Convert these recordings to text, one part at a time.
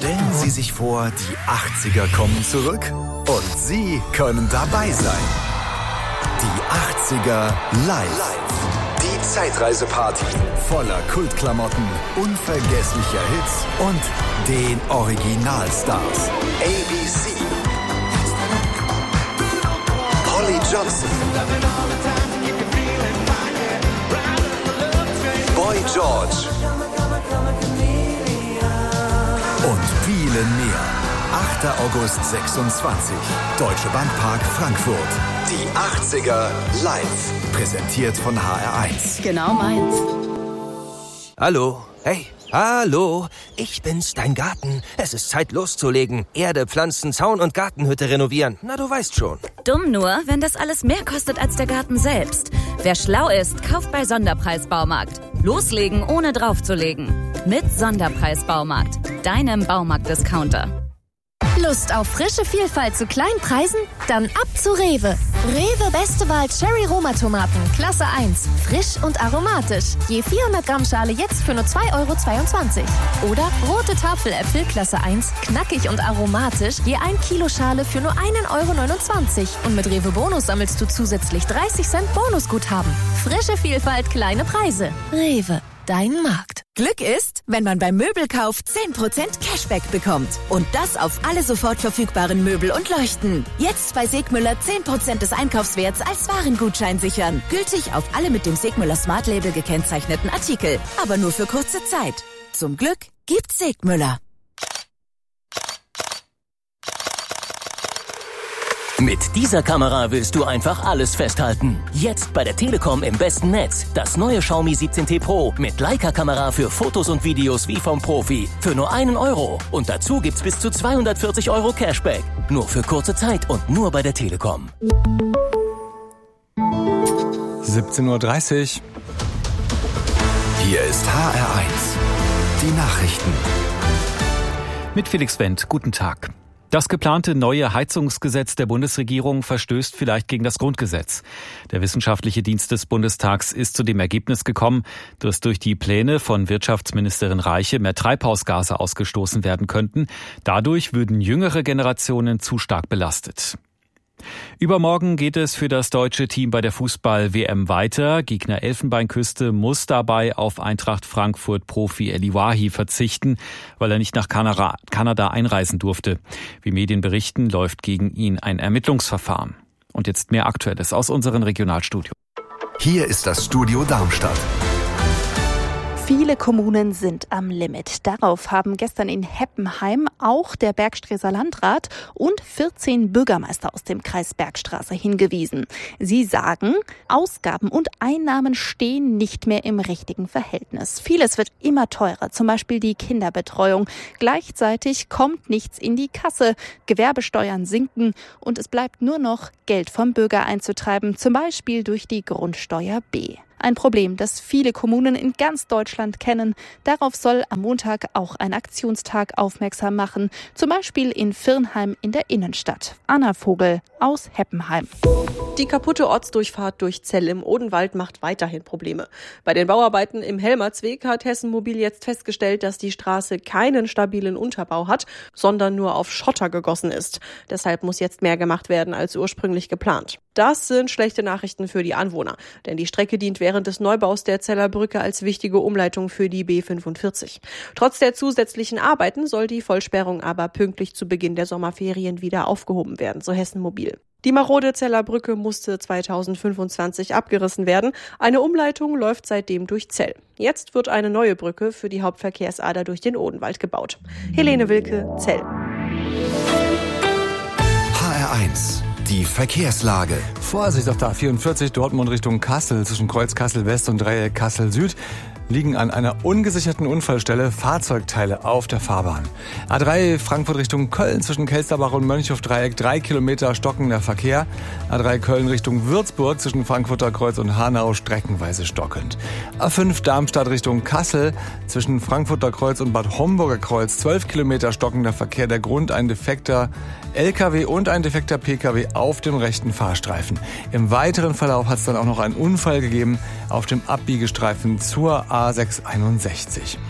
Stellen Sie sich vor, die 80er kommen zurück und Sie können dabei sein. Die 80er live. Die Zeitreiseparty voller Kultklamotten, unvergesslicher Hits und den Originalstars. ABC, Holly Johnson, Boy George und viele mehr. 8. August 26. Deutsche Bankpark Frankfurt. Die 80er live. Präsentiert von HR1. Genau meins. Hallo. Hey. Hallo. Ich bin's, dein Garten. Es ist Zeit loszulegen. Erde, Pflanzen, Zaun und Gartenhütte renovieren. Na, du weißt schon. Dumm nur, wenn das alles mehr kostet als der Garten selbst. Wer schlau ist, kauft bei Sonderpreis Baumarkt. Loslegen, ohne draufzulegen. Mit Sonderpreis Baumarkt. Deinem Baumarkt-Discounter. Lust auf frische Vielfalt zu kleinen Preisen? Dann ab zu Rewe. Rewe Beste Wahl Cherry Roma Tomaten, Klasse 1. Frisch und aromatisch. Je 400 Gramm Schale jetzt für nur 2,22 €. Oder rote Tafeläpfel, Klasse 1. Knackig und aromatisch. Je 1 Kilo Schale für nur 1,29 €. Und mit Rewe Bonus sammelst du zusätzlich 30 Cent Bonusguthaben. Frische Vielfalt, kleine Preise. Rewe. Dein Markt. Glück ist, wenn man beim Möbelkauf 10% Cashback bekommt. Und das auf alle sofort verfügbaren Möbel und Leuchten. Jetzt bei Segmüller 10% des Einkaufswerts als Warengutschein sichern. Gültig auf alle mit dem Segmüller Smart Label gekennzeichneten Artikel. Aber nur für kurze Zeit. Zum Glück gibt's Segmüller. Mit dieser Kamera willst du einfach alles festhalten. Jetzt bei der Telekom im besten Netz. Das neue Xiaomi 17T Pro mit Leica-Kamera für Fotos und Videos wie vom Profi. Für nur 1 €. Und dazu gibt's bis zu 240 € Cashback. Nur für kurze Zeit und nur bei der Telekom. 17:30 Uhr. Hier ist HR1. Die Nachrichten. Mit Felix Wendt. Guten Tag. Das geplante neue Heizungsgesetz der Bundesregierung verstößt vielleicht gegen das Grundgesetz. Der wissenschaftliche Dienst des Bundestags ist zu dem Ergebnis gekommen, dass durch die Pläne von Wirtschaftsministerin Reiche mehr Treibhausgase ausgestoßen werden könnten. Dadurch würden jüngere Generationen zu stark belastet. Übermorgen geht es für das deutsche Team bei der Fußball-WM weiter. Gegner Elfenbeinküste muss dabei auf Eintracht Frankfurt-Profi Eli Wahi verzichten, weil er nicht nach Kanada einreisen durfte. Wie Medien berichten, läuft gegen ihn ein Ermittlungsverfahren. Und jetzt mehr Aktuelles aus unseren Regionalstudios. Hier ist das Studio Darmstadt. Viele Kommunen sind am Limit. Darauf haben gestern in Heppenheim auch der Bergstreßer Landrat und 14 Bürgermeister aus dem Kreis Bergstraße hingewiesen. Sie sagen, Ausgaben und Einnahmen stehen nicht mehr im richtigen Verhältnis. Vieles wird immer teurer, zum Beispiel die Kinderbetreuung. Gleichzeitig kommt nichts in die Kasse. Gewerbesteuern sinken und es bleibt nur noch Geld vom Bürger einzutreiben, zum Beispiel durch die Grundsteuer B. Ein Problem, das viele Kommunen in ganz Deutschland kennen. Darauf soll am Montag auch ein Aktionstag aufmerksam machen. Zum Beispiel in Virnheim in der Innenstadt. Anna Vogel aus Heppenheim. Die kaputte Ortsdurchfahrt durch Zell im Odenwald macht weiterhin Probleme. Bei den Bauarbeiten im Helmertsweg hat Hessen Mobil jetzt festgestellt, dass die Straße keinen stabilen Unterbau hat, sondern nur auf Schotter gegossen ist. Deshalb muss jetzt mehr gemacht werden als ursprünglich geplant. Das sind schlechte Nachrichten für die Anwohner, denn die Strecke dient während des Neubaus der Zeller Brücke als wichtige Umleitung für die B45. Trotz der zusätzlichen Arbeiten soll die Vollsperrung aber pünktlich zu Beginn der Sommerferien wieder aufgehoben werden, so Hessen Mobil. Die marode Zeller Brücke musste 2025 abgerissen werden. Eine Umleitung läuft seitdem durch Zell. Jetzt wird eine neue Brücke für die Hauptverkehrsader durch den Odenwald gebaut. Helene Wilke, Zell. HR1. Die Verkehrslage. Vorsicht auf der A44 Dortmund Richtung Kassel zwischen Kreuz Kassel West und Dreieck Kassel Süd. Liegen an einer ungesicherten Unfallstelle Fahrzeugteile auf der Fahrbahn. A3 Frankfurt Richtung Köln zwischen Kelsterbach und Mönchhof-Dreieck 3 Kilometer stockender Verkehr. A3 Köln Richtung Würzburg zwischen Frankfurter Kreuz und Hanau streckenweise stockend. A5 Darmstadt Richtung Kassel zwischen Frankfurter Kreuz und Bad Homburger Kreuz 12 Kilometer stockender Verkehr. Der Grund ein defekter LKW und ein defekter PKW auf dem rechten Fahrstreifen. Im weiteren Verlauf hat es dann auch noch einen Unfall gegeben auf dem Abbiegestreifen zur A661.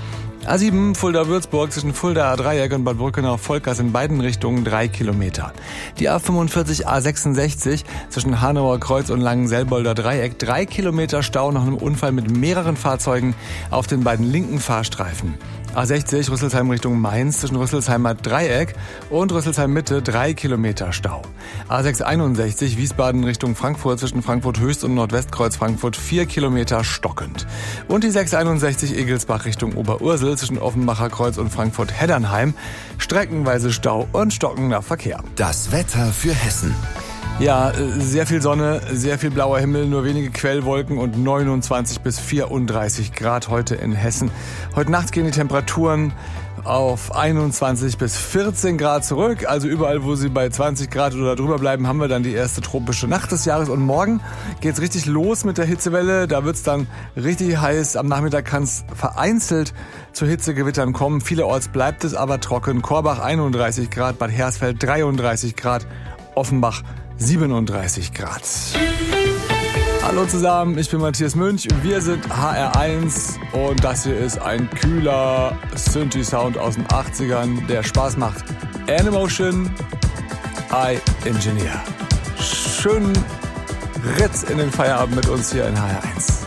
A7 Fulda-Würzburg zwischen Fulda-Dreieck und Bad Brückenau-Volkers in beiden Richtungen 3 Kilometer. Die A45 A66 zwischen Hanauer Kreuz und Langenselbolder Dreieck 3 Kilometer Stau nach einem Unfall mit mehreren Fahrzeugen auf den beiden linken Fahrstreifen. A60 Rüsselsheim Richtung Mainz zwischen Rüsselsheimer Dreieck und Rüsselsheim Mitte 3 Kilometer Stau. A661 Wiesbaden Richtung Frankfurt zwischen Frankfurt Höchst und Nordwestkreuz Frankfurt 4 Kilometer stockend. Und die 661 Egelsbach Richtung Oberursel zwischen Offenbacher Kreuz und Frankfurt Heddernheim streckenweise Stau und stockender Verkehr. Das Wetter für Hessen. Ja, sehr viel Sonne, sehr viel blauer Himmel, nur wenige Quellwolken und 29 bis 34 Grad heute in Hessen. Heute Nacht gehen die Temperaturen auf 21 bis 14 Grad zurück. Also überall, wo sie bei 20 Grad oder drüber bleiben, haben wir dann die erste tropische Nacht des Jahres. Und morgen geht's richtig los mit der Hitzewelle. Da wird's dann richtig heiß. Am Nachmittag kann's vereinzelt zu Hitzegewittern kommen. Vielerorts bleibt es aber trocken. Korbach 31 Grad, Bad Hersfeld 33 Grad, Offenbach 37 Grad. Hallo zusammen, ich bin Matthias Münch und wir sind HR1 und das hier ist ein kühler Synthi-Sound aus den 80ern, der Spaß macht. Animotion, I Engineer. Schönen Ritz in den Feierabend mit uns hier in HR1.